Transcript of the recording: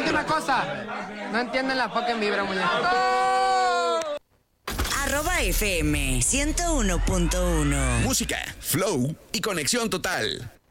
última cosa. No entienden la fucking vibra, muñeco. @FM 101.1. Música, flow y conexión total.